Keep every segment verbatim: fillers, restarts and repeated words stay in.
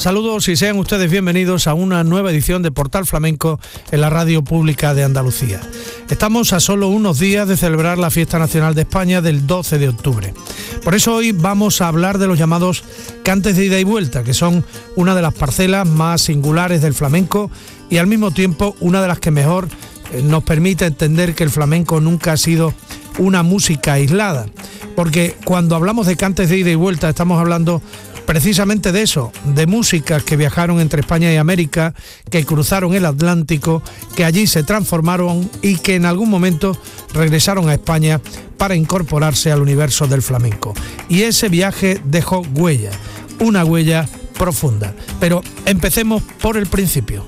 Saludos y sean ustedes bienvenidos a una nueva edición de Portal Flamenco en la Radio Pública de Andalucía. Estamos a solo unos días de celebrar la Fiesta Nacional de España del doce de octubre. Por eso hoy vamos a hablar de los llamados cantes de ida y vuelta, que son una de las parcelas más singulares del flamenco y al mismo tiempo una de las que mejor nos permite entender que el flamenco nunca ha sido una música aislada. Porque cuando hablamos de cantes de ida y vuelta estamos hablando precisamente de eso, de músicas que viajaron entre España y América, que cruzaron el Atlántico, que allí se transformaron y que en algún momento regresaron a España para incorporarse al universo del flamenco. Y ese viaje dejó huella, una huella profunda. Pero empecemos por el principio.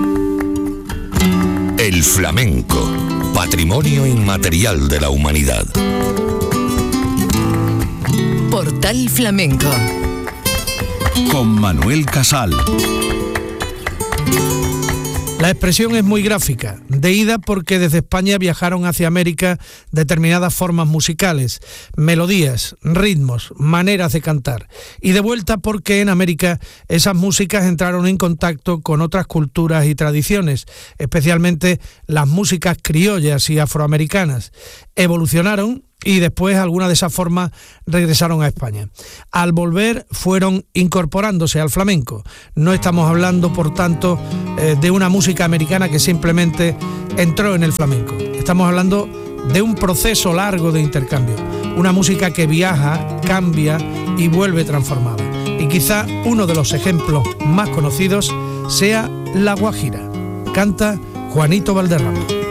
El flamenco, patrimonio inmaterial de la humanidad. Portal Flamenco con Manuel Casal. La expresión es muy gráfica, de ida porque desde España viajaron hacia América determinadas formas musicales, melodías, ritmos, maneras de cantar, y de vuelta porque en América esas músicas entraron en contacto con otras culturas y tradiciones, especialmente las músicas criollas y afroamericanas. Evolucionaron y después algunas de esas formas regresaron a España. Al volver fueron incorporándose al flamenco. No estamos hablando, por tanto, eh, de una música americana que simplemente entró en el flamenco. Estamos hablando de un proceso largo de intercambio. Una música que viaja, cambia y vuelve transformada. Y quizá uno de los ejemplos más conocidos sea La Guajira. Canta Juanito Valderrama.